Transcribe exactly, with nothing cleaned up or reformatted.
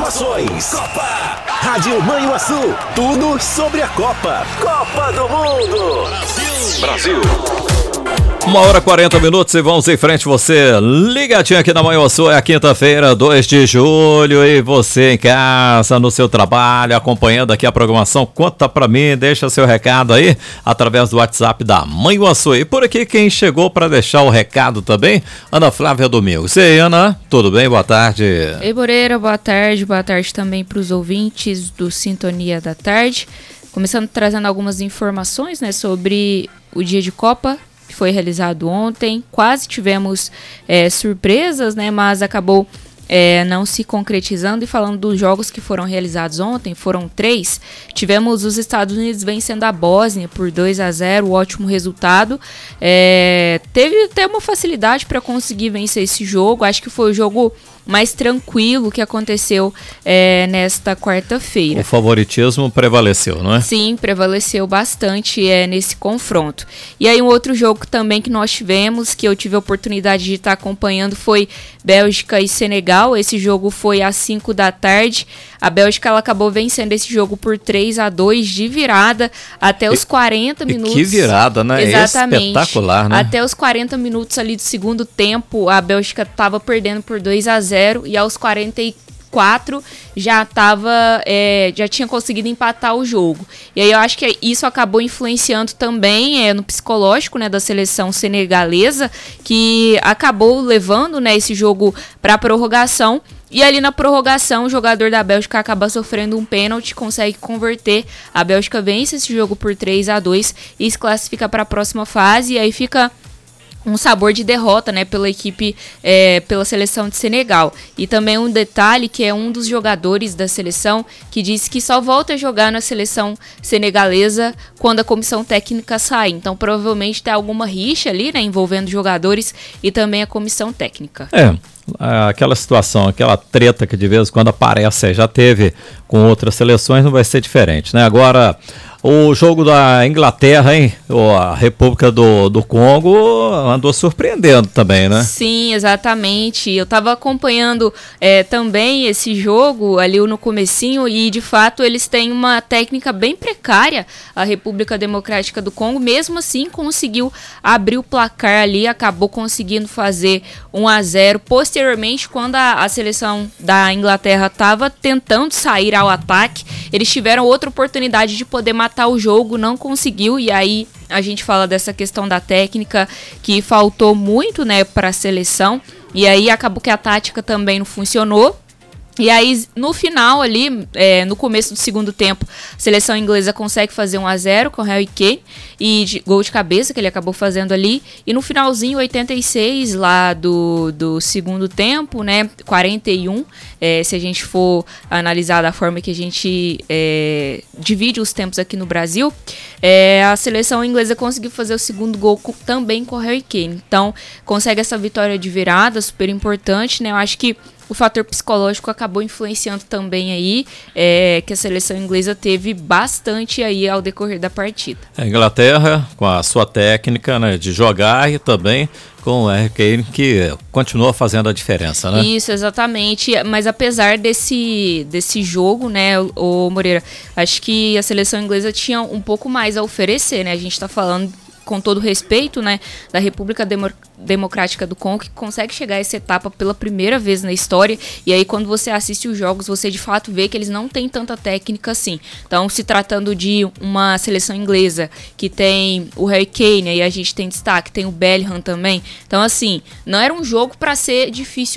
Informações. Copa. Rádio Manhuaçu. Tudo sobre a Copa. Copa do Mundo. Brasil. Brasil. Uma hora e quarenta minutos e vamos em frente, você ligadinho aqui na Manhuaçu. É a quinta-feira, dois de julho, e você em casa, no seu trabalho, acompanhando aqui a programação. Conta pra mim, deixa seu recado aí através do WhatsApp da Manhuaçu. E por aqui quem chegou para deixar o recado também, Ana Flávia Domingos. E aí, Ana, tudo bem? Boa tarde. Ei, Moreira, boa tarde. Boa tarde também para os ouvintes do Sintonia da Tarde. Começando trazendo algumas informações, né, sobre o dia de Copa, que foi realizado ontem. Quase tivemos é, surpresas, né, mas acabou é, não se concretizando. E falando dos jogos que foram realizados ontem, foram três. Tivemos os Estados Unidos vencendo a Bósnia por dois a zero, ótimo resultado. É, teve até uma facilidade para conseguir vencer esse jogo. Acho que foi o jogo mais tranquilo que aconteceu é, nesta quarta-feira. O favoritismo prevaleceu, não é? Sim, prevaleceu bastante é, nesse confronto. E aí um outro jogo também que nós tivemos, que eu tive a oportunidade de estar acompanhando, foi Bélgica e Senegal. Esse jogo foi às cinco da tarde. A Bélgica ela acabou vencendo esse jogo por três a dois de virada até os quarenta minutos. Que virada, né? Exatamente. Espetacular, né? Até os quarenta minutos ali do segundo tempo, a Bélgica estava perdendo por dois a zero e aos quarenta e quatro já tava, é, já tinha conseguido empatar o jogo. E aí eu acho que isso acabou influenciando também é, no psicológico, né, da seleção senegalesa, que acabou levando, né, esse jogo para a prorrogação. E ali na prorrogação, o jogador da Bélgica acaba sofrendo um pênalti, consegue converter. A Bélgica vence esse jogo por três a dois e se classifica para a próxima fase. E aí fica um sabor de derrota, né, pela equipe, é, pela seleção de Senegal. E também um detalhe que é um dos jogadores da seleção que disse que só volta a jogar na seleção senegalesa quando a comissão técnica sai. Então provavelmente tem alguma rixa ali, né, envolvendo jogadores e também a comissão técnica. É. Aquela situação, aquela treta que de vez em quando aparece, já teve com outras seleções, não vai ser diferente, né? Agora, o jogo da Inglaterra, hein? A República do, do Congo andou surpreendendo também, né? Sim, exatamente. Eu estava acompanhando é, também esse jogo ali no comecinho e, de fato, eles têm uma técnica bem precária, a República Democrática do Congo. Mesmo assim, conseguiu abrir o placar ali, acabou conseguindo fazer um a zero. Posteriormente, quando a, a seleção da Inglaterra estava tentando sair ao ataque, eles tiveram outra oportunidade de poder matar o jogo, não conseguiu, e aí a gente fala dessa questão da técnica que faltou muito, né, para a seleção, e aí acabou que a tática também não funcionou. E aí, no final ali, é, no começo do segundo tempo, a seleção inglesa consegue fazer um a zero com o Harry Kane, e de, gol de cabeça que ele acabou fazendo ali. E no finalzinho, oitenta e seis lá do, do segundo tempo, né, quarenta e um, é, se a gente for analisar da forma que a gente é, divide os tempos aqui no Brasil, é, a seleção inglesa conseguiu fazer o segundo gol com, também com o Harry Kane. Então, consegue essa vitória de virada, super importante, né? Eu acho que o fator psicológico acabou influenciando também aí, é, que a seleção inglesa teve bastante aí ao decorrer da partida. A Inglaterra, com a sua técnica, né, de jogar, e também com o Harry Kane, que continua fazendo a diferença, né? Isso, exatamente. Mas apesar desse, desse jogo, né, o Moreira, acho que a seleção inglesa tinha um pouco mais a oferecer, né? A gente está falando, com todo respeito, né, da República Demo- Democrática do Congo, que consegue chegar a essa etapa pela primeira vez na história, e aí quando você assiste os jogos, você de fato vê que eles não têm tanta técnica assim. Então, se tratando de uma seleção inglesa, que tem o Harry Kane, aí a gente tem destaque, tem o Bellingham também, então assim, não era um jogo para ser difícil